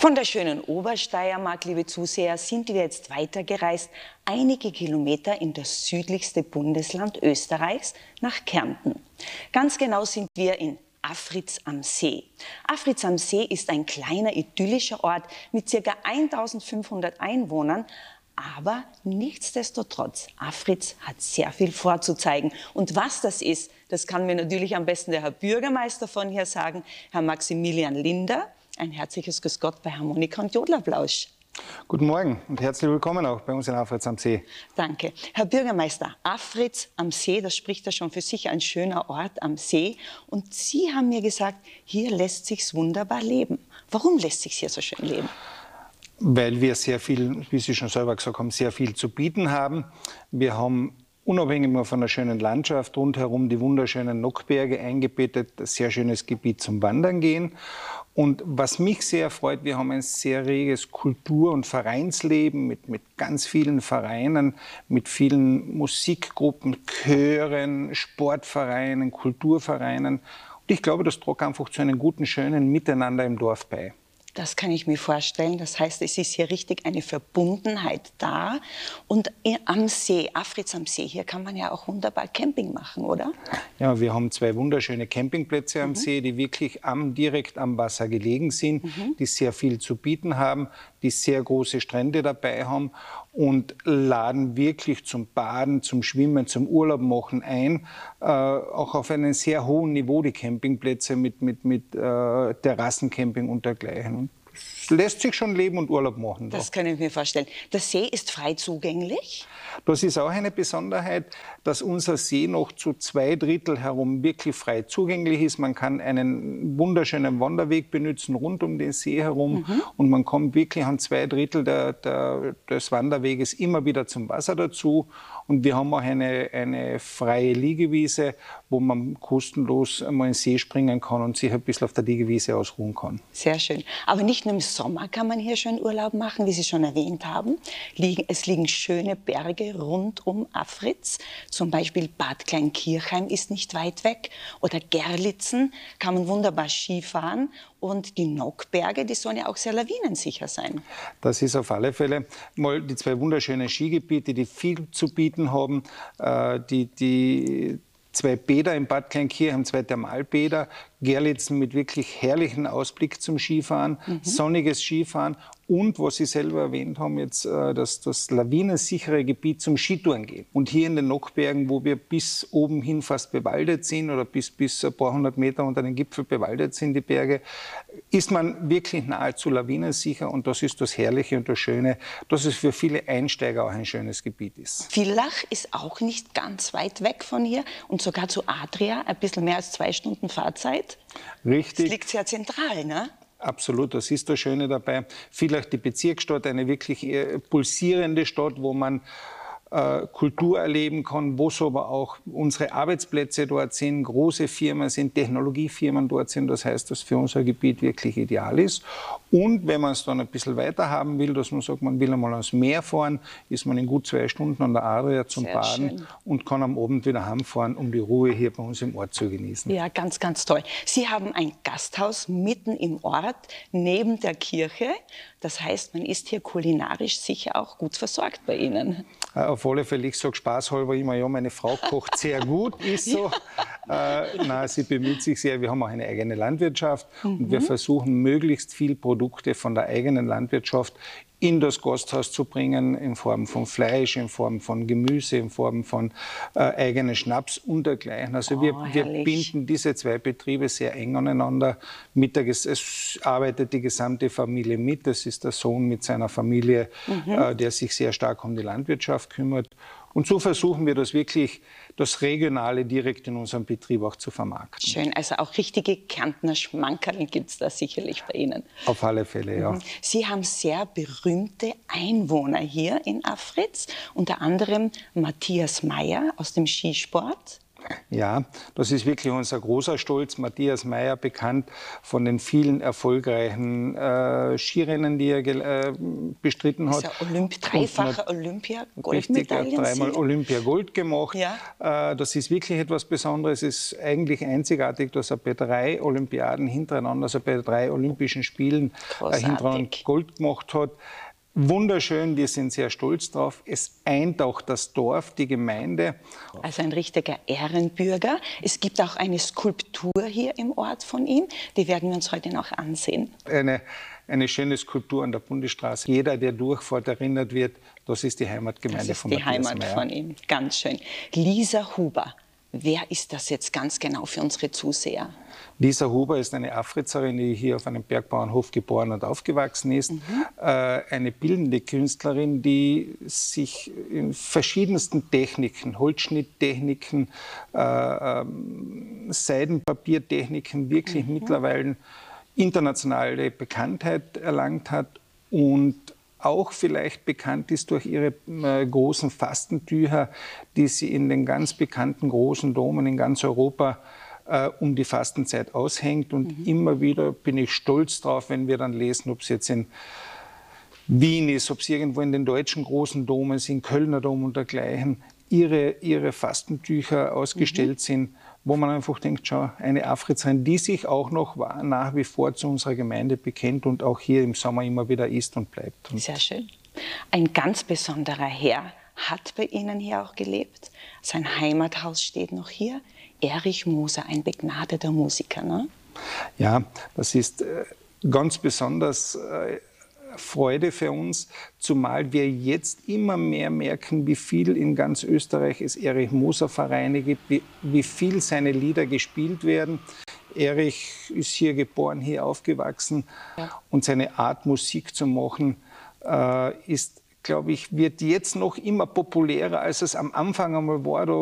Von der schönen Obersteiermark, liebe Zuseher, sind wir jetzt weitergereist, einige Kilometer in das südlichste Bundesland Österreichs, nach Kärnten. Ganz genau sind wir in Afritz am See. Afritz am See ist ein kleiner, idyllischer Ort mit ca. 1500 Einwohnern. Aber nichtsdestotrotz, Afritz hat sehr viel vorzuzeigen. Und was das ist, das kann mir natürlich am besten der Herr Bürgermeister von hier sagen, Herr Maximilian Linder. Ein herzliches Grüß Gott bei Harmonika und Jodlerplausch. Guten Morgen und herzlich willkommen auch bei uns in Afritz am See. Danke. Herr Bürgermeister, Afritz am See, das spricht ja schon für sich, ein schöner Ort am See. Und Sie haben mir gesagt, hier lässt sich's wunderbar leben. Warum lässt sich's hier so schön leben? Weil wir sehr viel, wie Sie schon selber gesagt haben, sehr viel zu bieten haben. Wir haben unabhängig von der schönen Landschaft rundherum die wunderschönen Nockberge eingebettet, ein sehr schönes Gebiet zum Wandern gehen. Und was mich sehr freut, wir haben ein sehr reges Kultur- und Vereinsleben mit ganz vielen Vereinen, mit vielen Musikgruppen, Chören, Sportvereinen, Kulturvereinen. Und ich glaube, das trug einfach zu einem guten, schönen Miteinander im Dorf bei. Das kann ich mir vorstellen. Das heißt, es ist hier richtig eine Verbundenheit da. Und am See, Afritz am See, hier kann man ja auch wunderbar Camping machen, oder? Ja, wir haben zwei wunderschöne Campingplätze am See, die wirklich direkt am Wasser gelegen sind, die sehr viel zu bieten haben, die sehr große Strände dabei haben und laden wirklich zum Baden, zum Schwimmen, zum Urlaub machen ein. Auch auf einem sehr hohen Niveau die Campingplätze mit Terrassencamping und dergleichen. Es lässt sich schon leben und Urlaub machen. Das kann ich mir vorstellen. Der See ist frei zugänglich? Das ist auch eine Besonderheit, dass unser See noch zu 2/3 herum wirklich frei zugänglich ist. Man kann einen wunderschönen Wanderweg benutzen rund um den See herum und man kommt wirklich an 2/3 des Wanderweges immer wieder zum Wasser dazu. Und wir haben auch eine freie Liegewiese, wo man kostenlos einmal in den See springen kann und sich ein bisschen auf der Liegewiese ausruhen kann. Sehr schön. Aber nicht nur im Sommer kann man hier schön Urlaub machen, wie Sie schon erwähnt haben. Es liegen schöne Berge rund um Afritz. Zum Beispiel Bad Kleinkirchheim ist nicht weit weg. Oder Gerlitzen kann man wunderbar Skifahren. Und die Nockberge, die sollen ja auch sehr lawinensicher sein. Das ist auf alle Fälle mal die zwei wunderschönen Skigebiete, die viel zu bieten haben. Die zwei Bäder in Bad Kleinkirchheim, zwei Thermalbäder, Gerlitzen mit wirklich herrlichen Ausblick zum Skifahren, sonniges Skifahren und, was Sie selber erwähnt haben, jetzt das lawinensichere Gebiet zum Skitouren gehen. Und hier in den Nockbergen, wo wir bis oben hin fast bewaldet sind oder bis ein paar hundert Meter unter den Gipfel bewaldet sind, die Berge, ist man wirklich nahezu lawinensicher und das ist das Herrliche und das Schöne, dass es für viele Einsteiger auch ein schönes Gebiet ist. Villach ist auch nicht ganz weit weg von hier und sogar zu Adria, ein bisschen mehr als 2 Stunden Fahrzeit. Richtig. Das liegt sehr zentral, ne? Absolut, das ist das Schöne dabei. Vielleicht die Bezirksstadt, eine wirklich pulsierende Stadt, wo man Kultur erleben kann, wo so aber auch unsere Arbeitsplätze dort sind, große Firmen sind, Technologiefirmen dort sind. Das heißt, dass für unser Gebiet wirklich ideal ist. Und wenn man es dann ein bisschen weiter haben will, dass man sagt, man will einmal ans Meer fahren, ist man in gut 2 Stunden an der Adria zum Sehr Baden schön. und kann am Abend wieder heimfahren, um die Ruhe hier bei uns im Ort zu genießen. Ja, ganz, ganz toll. Sie haben ein Gasthaus mitten im Ort, neben der Kirche. Das heißt, man ist hier kulinarisch sicher auch gut versorgt bei Ihnen. Auf alle Fälle, ich sage spaßhalber immer, ja, meine Frau kocht sehr gut, ist so. Nein, sie bemüht sich sehr. Wir haben auch eine eigene Landwirtschaft und wir versuchen, möglichst viel Produkte von der eigenen Landwirtschaft in das Gasthaus zu bringen, in Form von Fleisch, in Form von Gemüse, in Form von eigenen Schnaps und dergleichen. Also wir binden diese zwei Betriebe sehr eng aneinander. Es arbeitet die gesamte Familie mit. Das ist der Sohn mit seiner Familie, der sich sehr stark um die Landwirtschaft kümmert. Und so versuchen wir das wirklich, das Regionale direkt in unserem Betrieb auch zu vermarkten. Schön, also auch richtige Kärntner Schmankerl gibt es da sicherlich bei Ihnen. Auf alle Fälle, ja. Sie haben sehr berühmte Einwohner hier in Afritz, unter anderem Matthias Mayr aus dem Skisport. Ja, das ist wirklich unser großer Stolz. Matthias Mayr, bekannt von den vielen erfolgreichen Skirennen, die er bestritten hat. Ist ja dreifacher Olympia-Goldmedaillen. Richtig, dreimal Olympia-Gold gemacht. Ja. Das ist wirklich etwas Besonderes. Es ist eigentlich einzigartig, dass er bei 3 Olympiaden hintereinander, also bei 3 Olympischen Spielen hintereinander Gold gemacht hat. Wunderschön, wir sind sehr stolz drauf. Es eint auch das Dorf, die Gemeinde. Also ein richtiger Ehrenbürger. Es gibt auch eine Skulptur hier im Ort von ihm, die werden wir uns heute noch ansehen. Eine schöne Skulptur an der Bundesstraße. Jeder, der durchfährt, erinnert wird, das ist die Heimatgemeinde von Matthias Mayr. Das ist die Heimat von ihm, ganz schön. Lisa Huber, wer ist das jetzt ganz genau für unsere Zuseher? Lisa Huber ist eine Afrizerin, die hier auf einem Bergbauernhof geboren und aufgewachsen ist. Eine bildende Künstlerin, die sich in verschiedensten Techniken, Holzschnitttechniken, Seidenpapiertechniken wirklich mittlerweile internationale Bekanntheit erlangt hat und auch vielleicht bekannt ist durch ihre großen Fastentücher, die sie in den ganz bekannten großen Domen in ganz Europa um die Fastenzeit aushängt. Und immer wieder bin ich stolz drauf, wenn wir dann lesen, ob es jetzt in Wien ist, ob es irgendwo in den deutschen großen Domen sind, Kölner Dom und dergleichen, ihre Fastentücher ausgestellt sind, wo man einfach denkt, schau, eine Afrizerin, die sich auch noch nach wie vor zu unserer Gemeinde bekennt und auch hier im Sommer immer wieder ist und bleibt. Sehr schön. Ein ganz besonderer Herr hat bei Ihnen hier auch gelebt. Sein Heimathaus steht noch hier. Erich Moser, ein begnadeter Musiker, ne? Ja, das ist ganz besonders Freude für uns, zumal wir jetzt immer mehr merken, wie viel in ganz Österreich es Erich Moser Vereine gibt, wie viel seine Lieder gespielt werden. Erich ist hier geboren, hier aufgewachsen und seine Art, Musik zu machen, ist, glaube ich, wird jetzt noch immer populärer, als es am Anfang einmal war.